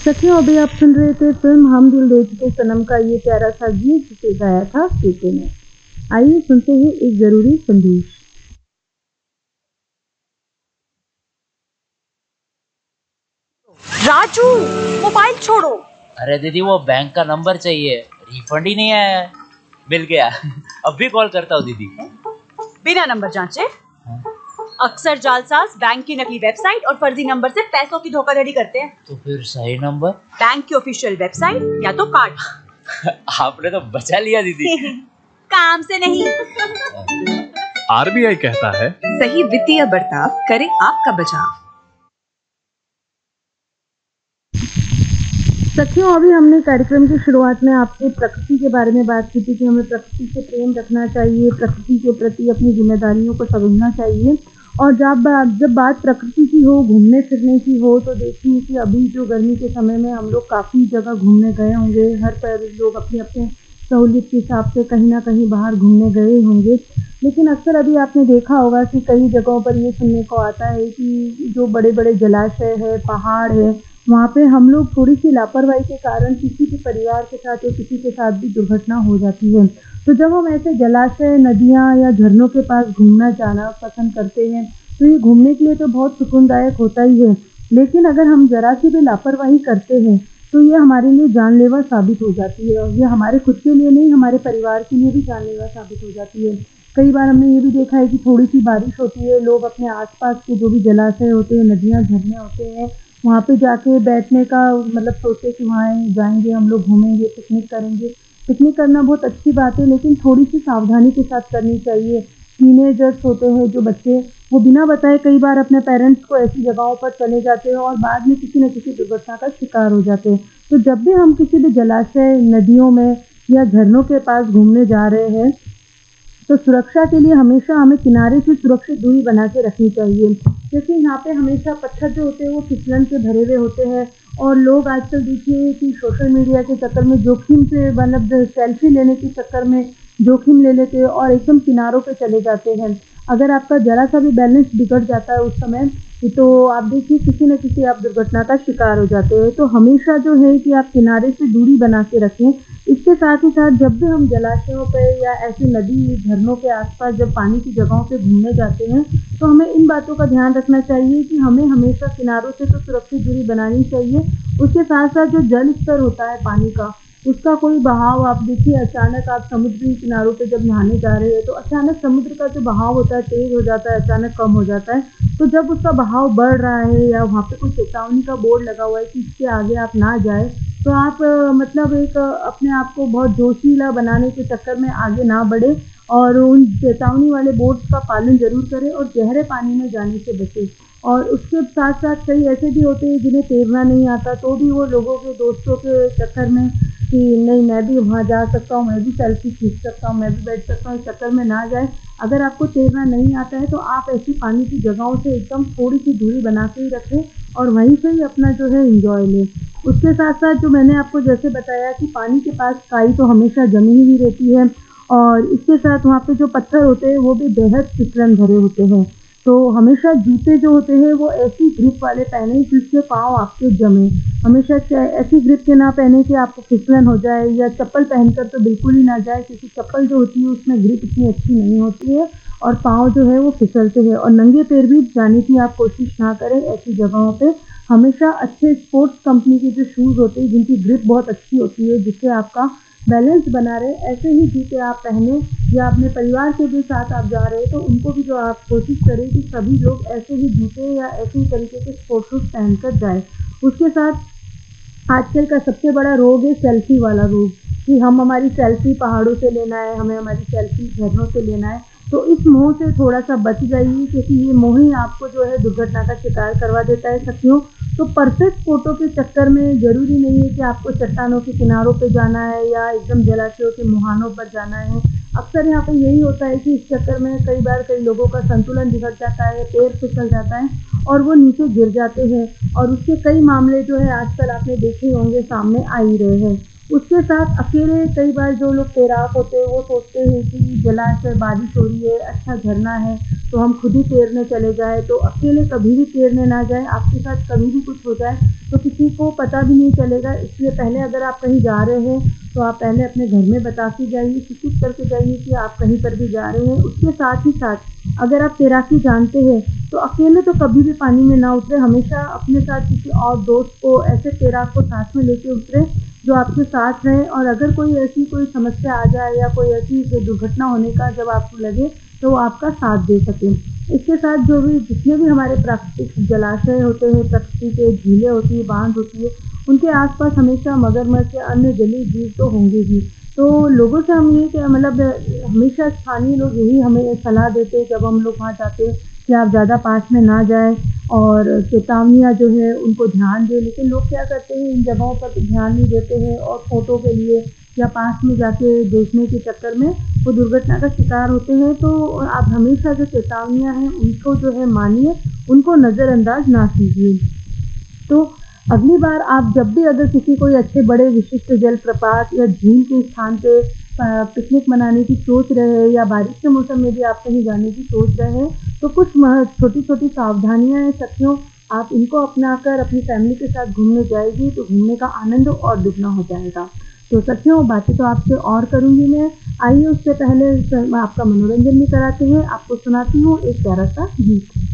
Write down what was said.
सखियों, अभी आप सुन रहे थे फिल्म हम दिल दे चुके सनम का ये प्यारा सा गीत जिसे गाया था केके ने। आइए सुनते हैं एक जरूरी संदेश। राजू, मोबाइल छोड़ो। अरे दीदी, वो बैंक का नंबर चाहिए, रिफंड ही नहीं आया है। मिल गया। अब भी कॉल करता हूँ दीदी। बिना नंबर जांचे अक्सर जालसाज बैंक की नकली वेबसाइट और फर्जी नंबर से पैसों की धोखाधड़ी करते हैं। तो फिर सही नंबर? बैंक की ऑफिशियल वेबसाइट या तो कार्ड। आपने तो बचा लिया दीदी। काम से नहीं। आरबीआई कहता है, सही वित्तीय बर्ताव करे आपका बचाव। सखियों, अभी हमने कार्यक्रम की शुरुआत में आपसे प्रकृति के बारे में बात की थी कि हमें प्रकृति से प्रेम रखना चाहिए, प्रकृति के प्रति अपनी जिम्मेदारियों को समझना चाहिए। और जब बात प्रकृति की हो, घूमने फिरने की हो, तो देखिए कि अभी जो गर्मी के समय में हम लोग काफ़ी जगह घूमने गए होंगे। हर पर लोग अपने अपने सहूलियत के हिसाब से कहीं ना कहीं बाहर घूमने गए होंगे। लेकिन अक्सर अभी आपने देखा होगा कि कई जगहों पर ये सुनने को आता है कि जो बड़े बड़े जलाशय है, पहाड़ है, वहाँ पे हम लोग थोड़ी सी लापरवाही के कारण किसी भी परिवार के साथ या किसी के साथ भी दुर्घटना हो जाती है। तो जब हम ऐसे जलाशय, नदियाँ या झरनों के पास घूमना जाना पसंद करते हैं, तो ये घूमने के लिए तो बहुत सुकूनदायक होता ही है। लेकिन अगर हम जरा सी भी लापरवाही करते हैं तो ये हमारे लिए जानलेवा साबित हो जाती है। और ये हमारे खुद के लिए नहीं, हमारे परिवार के लिए भी जानलेवा साबित हो जाती है। कई बार हमने ये भी देखा है कि थोड़ी सी बारिश होती है, लोग अपने आसपास के जो भी जलाशय होते हैं, नदियाँ, झरने होते हैं, वहाँ पे जाके बैठने का मतलब सोचते कि वहाँ जाएंगे, हम लोग घूमेंगे, पिकनिक करेंगे। पिकनिक करना बहुत अच्छी बात है, लेकिन थोड़ी सी सावधानी के साथ करनी चाहिए। टीनेजर्स होते हैं जो बच्चे, वो बिना बताए कई बार अपने पेरेंट्स को ऐसी जगहों पर चले जाते हैं और बाद में किसी न किसी दुर्घटना का शिकार हो जाते हैं। तो जब भी हम किसी भी जलाशय, नदियों में या झरनों के पास घूमने जा रहे हैं, तो सुरक्षा के लिए हमेशा हमें किनारे से सुरक्षित दूरी बना के रखनी चाहिए। क्योंकि यहाँ पे हमेशा पत्थर जो होते हैं वो फिसलन से भरे हुए होते हैं। और लोग आजकल देखिए कि सोशल मीडिया के चक्कर में जोखिम से, मतलब सेल्फी लेने के चक्कर में जोखिम ले लेते हैं और एकदम किनारों पे चले जाते हैं। अगर आपका जरा सा भी बैलेंस बिगड़ जाता है उस समय, तो आप देखिए किसी न किसी आप दुर्घटना का शिकार हो जाते हैं। तो हमेशा जो है कि आप किनारे से दूरी बना के रखें। इसके साथ ही साथ जब भी हम जलाशयों पे या ऐसी नदी, झरनों के आसपास जब पानी की जगहों पे घूमने जाते हैं, तो हमें इन बातों का ध्यान रखना चाहिए कि हमें हमेशा किनारों से तो सुरक्षित दूरी बनानी चाहिए। उसके साथ साथ जो जल स्तर होता है पानी का, उसका कोई बहाव, आप देखिए अचानक आप समुद्री किनारों पे जब नहाने जा रहे हैं तो अचानक समुद्र का जो बहाव होता है तेज हो जाता है, अचानक कम हो जाता है। तो जब उसका बहाव बढ़ रहा है या वहाँ पे कोई चेतावनी का बोर्ड लगा हुआ है कि इसके आगे आप ना जाए, तो आप मतलब एक अपने आप को बहुत जोशीला बनाने के चक्कर में आगे ना बढ़े और उन चेतावनी वाले बोर्ड्स का पालन जरूर करें और गहरे पानी में जाने से बचें। और उसके साथ साथ कई ऐसे भी होते हैं जिन्हें तैरना नहीं आता, तो भी वो लोगों के, दोस्तों के चक्कर में कि नहीं मैं भी वहाँ जा सकता हूँ, मैं भी सेल्फी खींच सकता हूँ, मैं भी बैठ सकता हूँ, इस चक्कर में ना जाए। अगर आपको तैरना नहीं आता है तो आप ऐसी पानी की जगहों से एकदम थोड़ी सी दूरी बना के ही रखें और वहीं से ही अपना जो है एंजॉय लें। उसके साथ साथ जो मैंने आपको जैसे बताया कि पानी के पास काई तो हमेशा जमी हुई रहती है और इसके साथ वहाँ पे जो पत्थर होते हैं वो भी बेहद फिसलन भरे होते हैं। तो हमेशा जूते जो होते हैं वो ऐसी ग्रिप वाले पहने जिससे पाँव आपके जमे। हमेशा ऐसी ग्रिप के ना पहने कि आपको फिसलन हो जाए, या चप्पल पहनकर तो बिल्कुल ही ना जाए, क्योंकि चप्पल जो होती है उसमें ग्रिप इतनी अच्छी नहीं होती है और पाँव जो है वो फिसलते हैं। और नंगे पैर भी जाने की आप कोशिश ना करें ऐसी जगहों पे। हमेशा अच्छे स्पोर्ट्स कंपनी के जो शूज़ होते हैं जिनकी ग्रिप बहुत अच्छी होती है, जिससे आपका बैलेंस बना रहे, ऐसे ही जूते आप पहने। या अपने परिवार के भी साथ आप जा रहे हैं तो उनको भी जो आप कोशिश करें कि सभी लोग ऐसे ही जूते या ऐसे ही तरीके के स्पोर्ट्स शूज़ पहनकर जाए। उसके साथ आजकल का सबसे बड़ा रोग है सेल्फी वाला रोग, कि हम हमारी सेल्फी पहाड़ों से लेना है, हमें हमारी सेल्फी झरनों से लेना है। तो इस मोह से थोड़ा सा बच जाइए, क्योंकि ये मोह ही आपको जो है दुर्घटना का शिकार करवा देता है सखियों। तो परफेक्ट फोटो के चक्कर में ज़रूरी नहीं है कि आपको चट्टानों के किनारों पे जाना है या एकदम जलाशयों के मुहानों पर जाना है। अक्सर यहाँ पे यही होता है कि इस चक्कर में कई बार कई लोगों का संतुलन बिगड़ जाता है, पैर फिसल जाता है और वो नीचे गिर जाते हैं। और उसके कई मामले जो है आजकल आपने देखे होंगे सामने आ ही रहे हैं। उसके साथ अकेले कई बार जो लोग तैराक होते हैं वो सोचते हैं कि जलाशय, बारिश हो रही है, अच्छा झरना है तो हम खुद ही तैरने चले जाए, तो अकेले कभी भी तैरने ना जाए। आपके साथ कभी भी कुछ हो जाए तो किसी को पता भी नहीं चलेगा। इसलिए पहले अगर आप कहीं जा रहे हैं तो आप पहले अपने घर में बता के जाइए, सूचित करके जाइए कि आप कहीं पर भी जा रहे हैं। उसके साथ ही साथ अगर आप तैराकी जानते हैं तो अकेले तो कभी भी पानी में ना उतरे, हमेशा अपने साथ किसी और दोस्त को, ऐसे तैराक को साथ में लेके उतरे जो आपके साथ रहे। और अगर कोई ऐसी कोई समस्या आ जाए या कोई ऐसी दुर्घटना होने का जब आपको लगे तो वो आपका साथ दे सके। इसके साथ जो भी जितने भी हमारे प्राकृतिक जलाशय होते हैं, प्रकृति के झीलें होती है, बांध होती है, उनके आसपास हमेशा मगरमच्छ या अन्य जलीय जीव तो होंगे ही। तो लोगों से हम ये कि मतलब हमेशा स्थानीय लोग यही हमें सलाह देते हैं जब हम लोग वहाँ जाते हैं कि आप ज़्यादा पास में ना जाएं और चेतावनियाँ जो है उनको ध्यान दें। लेकिन लोग क्या करते हैं, इन जगहों पर ध्यान नहीं देते हैं और फ़ोटो के लिए या पास में जाके देखने के चक्कर में वो दुर्घटना का शिकार होते हैं। तो आप हमेशा जो चेतावनियाँ हैं उनको जो है मानिए, उनको नज़रअंदाज ना कीजिए। तो अगली बार आप जब भी अगर किसी कोई अच्छे बड़े विशिष्ट जलप्रपात या झील के स्थान पे पिकनिक मनाने की सोच रहे हैं या बारिश के मौसम में भी आप कहीं जाने की सोच रहे हैं तो कुछ छोटी छोटी सावधानियां हैं साथियों, आप इनको अपनाकर अपनी फैमिली के साथ घूमने जाएगी तो घूमने का आनंद और दुगना हो जाएगा। तो साथियों, बातें तो आपसे और करूँगी मैं, आइए उससे पहले आपका मनोरंजन भी कराते हैं। आपको सुनाती हूँ एक प्यारा सा गीत।